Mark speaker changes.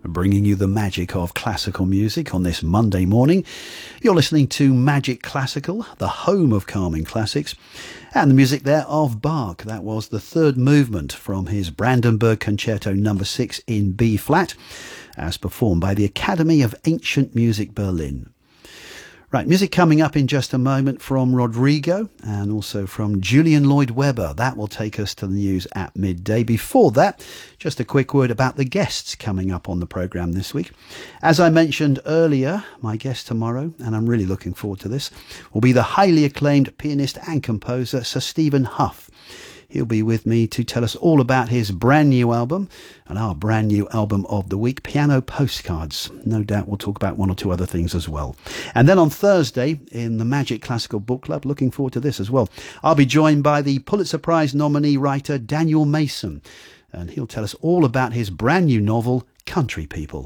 Speaker 1: bringing you the magic of classical music on this Monday morning. You're listening to Magic Classical, the home of calming classics, and the music there of Bach. That was the third movement from his Brandenburg Concerto No. 6 in B-flat, as performed by the Academy of Ancient Music Berlin. Right, music coming up in just a moment from Rodrigo and also from Julian Lloyd-Webber. That will take us to the news at midday. Before that, just a quick word about the guests coming up on the programme this week. As I mentioned earlier, my guest tomorrow, and I'm really looking forward to this, will be the highly acclaimed pianist and composer Sir Stephen Hough. He'll be with me to tell us all about his brand new album and our brand new album of the week, Piano Postcards. No doubt we'll talk about one or two other things as well. And then on Thursday in the Magic Classical Book Club, looking forward to this as well, I'll be joined by the Pulitzer Prize nominee writer Daniel Mason, and he'll tell us all about his brand new novel, Country People.